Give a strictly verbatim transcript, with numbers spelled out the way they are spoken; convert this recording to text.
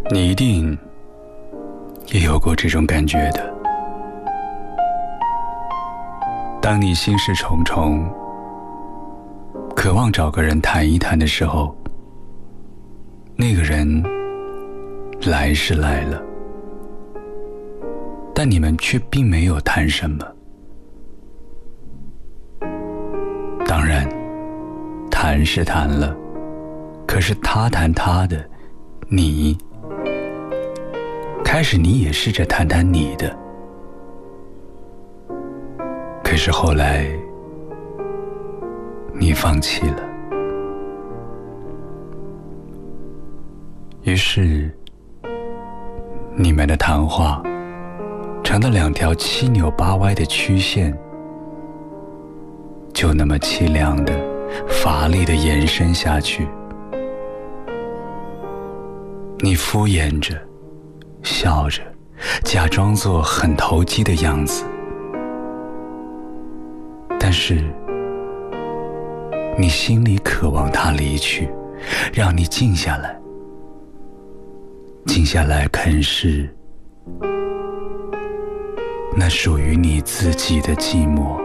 你一定也有过这种感觉的。当你心事重重，渴望找个人谈一谈的时候，那个人来是来了，但你们却并没有谈什么。当然，谈是谈了，可是他谈他的，你开始你也试着谈谈你的，可是后来你放弃了。于是你们的谈话成了两条七扭八歪的曲线，就那么凄凉的乏力的延伸下去。你敷衍着笑着，假装作很投机的样子，但是你心里渴望他离去，让你静下来，静下来啃噬那属于你自己的寂寞。